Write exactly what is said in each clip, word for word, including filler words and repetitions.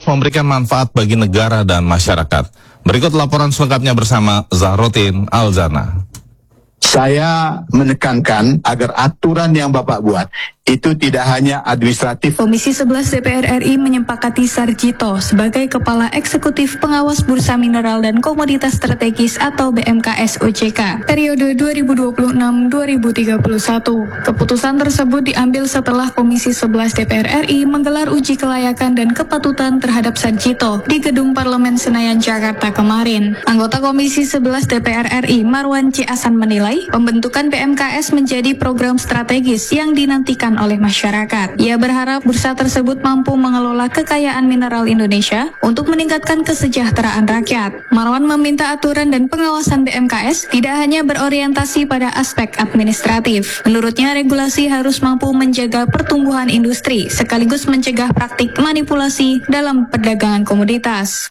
memberikan manfaat bagi negara dan masyarakat. Berikut laporan selengkapnya bersama Zahrotin Alzana. Saya menekankan agar aturan yang Bapak buat itu tidak hanya administratif. Komisi sebelas D P R R I menyepakati Sarjito sebagai Kepala Eksekutif Pengawas Bursa Mineral dan Komoditas Strategis atau B M K S O J K periode dua ribu dua puluh enam sampai dua ribu tiga puluh satu. Keputusan tersebut diambil setelah Komisi sebelas D P R R I menggelar uji kelayakan dan kepatutan terhadap Sarjito di Gedung Parlemen Senayan, Jakarta kemarin. Anggota Komisi sebelas D P R R I Marwan C. Hasan menilai pembentukan B M K S menjadi program strategis yang dinantikan oleh masyarakat. Ia berharap bursa tersebut mampu mengelola kekayaan mineral Indonesia untuk meningkatkan kesejahteraan rakyat. Marwan meminta aturan dan pengawasan B M K S tidak hanya berorientasi pada aspek administratif. Menurutnya, regulasi harus mampu menjaga pertumbuhan industri sekaligus mencegah praktik manipulasi dalam perdagangan komoditas.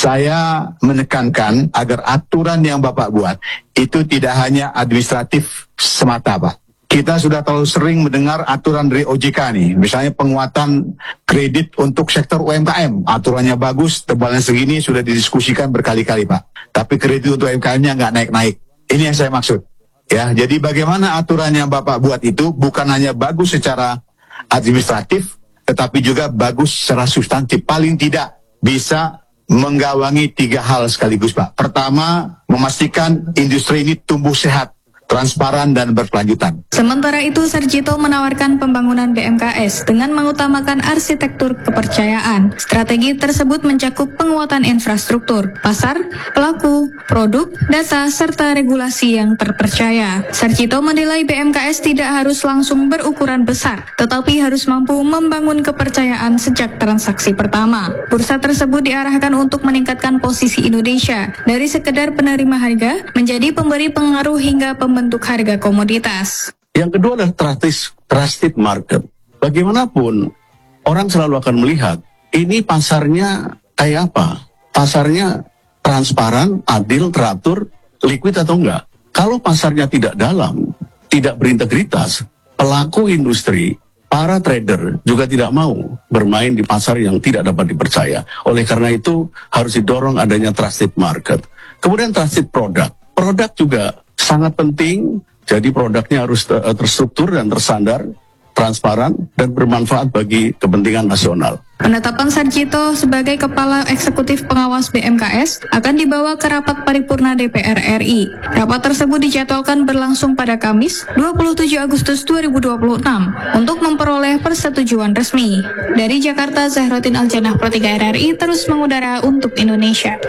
Saya menekankan agar aturan yang Bapak buat itu tidak hanya administratif semata, Pak. Kita sudah terlalu sering mendengar aturan dari O J K nih, misalnya penguatan kredit untuk sektor U M K M. Aturannya bagus, tebalnya segini, sudah didiskusikan berkali-kali, Pak. Tapi kredit untuk U M K M-nya nggak naik-naik. Ini yang saya maksud. Ya, jadi bagaimana aturan yang Bapak buat itu bukan hanya bagus secara administratif, tetapi juga bagus secara substantif. Paling tidak bisa menggawangi tiga hal sekaligus, Pak. Pertama, memastikan industri ini tumbuh sehat, transparan dan berkelanjutan. Sementara itu, Sarjito menawarkan pembangunan B M K S dengan mengutamakan arsitektur kepercayaan. Strategi tersebut mencakup penguatan infrastruktur, pasar, pelaku, produk, data, serta regulasi yang terpercaya. Sarjito menilai B M K S tidak harus langsung berukuran besar, tetapi harus mampu membangun kepercayaan sejak transaksi pertama. Bursa tersebut diarahkan untuk meningkatkan posisi Indonesia dari sekedar penerima harga menjadi pemberi pengaruh hingga pembentuk bentuk harga komoditas. Yang kedua adalah trusted, trusted market. Bagaimanapun, orang selalu akan melihat, ini pasarnya kayak apa? Pasarnya transparan, adil, teratur, liquid atau enggak? Kalau pasarnya tidak dalam, tidak berintegritas, pelaku industri, para trader juga tidak mau bermain di pasar yang tidak dapat dipercaya. Oleh karena itu, harus didorong adanya trusted market. Kemudian trusted product. Produk juga sangat penting, jadi produknya harus terstruktur dan tersandar, transparan, dan bermanfaat bagi kepentingan nasional. Penetapan Sarjito sebagai Kepala Eksekutif Pengawas B M K S akan dibawa ke rapat paripurna D P R R I. Rapat tersebut dijadwalkan berlangsung pada Kamis, dua puluh tujuh Agustus dua ribu dua puluh enam, untuk memperoleh persetujuan resmi. Dari Jakarta, Zahrotin Alzana, Pro tiga R R I, terus mengudara untuk Indonesia.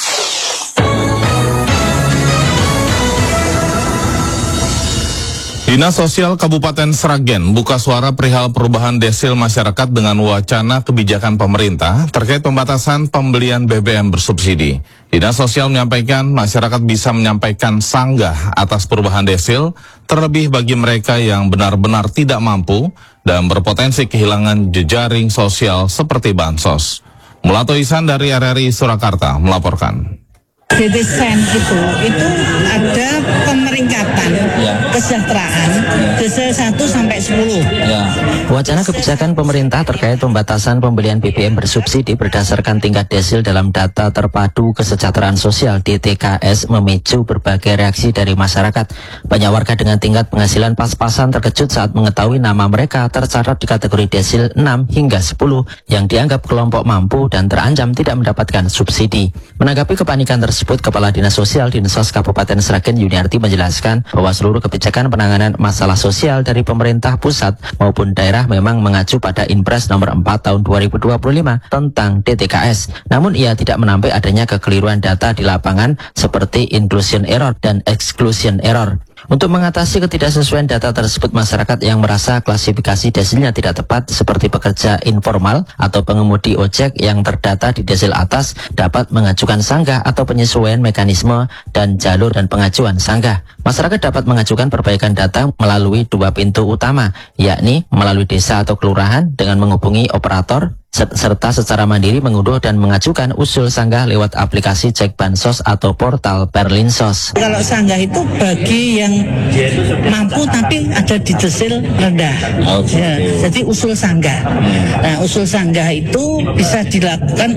Dinas Sosial Kabupaten Sragen buka suara perihal perubahan desil masyarakat dengan wacana kebijakan pemerintah terkait pembatasan pembelian B B M bersubsidi. Dinas Sosial menyampaikan masyarakat bisa menyampaikan sanggah atas perubahan desil, terlebih bagi mereka yang benar-benar tidak mampu dan berpotensi kehilangan jejaring sosial seperti bansos. Mulato Isan dari R R I Surakarta melaporkan. Di desain itu, itu ada pemeringkatan ya. Kesejahteraan ya. Desil satu sampai sepuluh. Ya. Wacana kebijakan pemerintah terkait pembatasan pembelian B B M bersubsidi berdasarkan tingkat desil dalam data terpadu kesejahteraan sosial D T K S memicu berbagai reaksi dari masyarakat. Banyak warga dengan tingkat penghasilan pas-pasan terkejut saat mengetahui nama mereka tercatat di kategori desil enam hingga sepuluh yang dianggap kelompok mampu dan terancam tidak mendapatkan subsidi. Menanggapi kepanikan tersebut, Kepala Dinas Sosial Dinsos Kabupaten Sragen Yuniarti menjelaskan bahwa seluruh kebijakan penanganan masalah sosial dari pemerintah pusat maupun daerah memang mengacu pada Inpres nomor empat tahun dua ribu dua puluh lima tentang D T K S. Namun ia tidak menampik adanya kekeliruan data di lapangan seperti inclusion error dan exclusion error. Untuk mengatasi ketidaksesuaian data tersebut, masyarakat yang merasa klasifikasi desilnya tidak tepat seperti pekerja informal atau pengemudi ojek yang terdata di desil atas dapat mengajukan sanggah atau penyesuaian mekanisme dan jalur dan pengajuan sanggah. Masyarakat dapat mengajukan perbaikan data melalui dua pintu utama, yakni melalui desa atau kelurahan dengan menghubungi operator, serta secara mandiri mengunduh dan mengajukan usul sanggah lewat aplikasi Cek Bansos atau portal Perlinsos. Kalau sanggah itu bagi yang mampu tapi ada di desil rendah. Okay. Ya, jadi usul sanggah. Nah, usul sanggah itu bisa dilakukan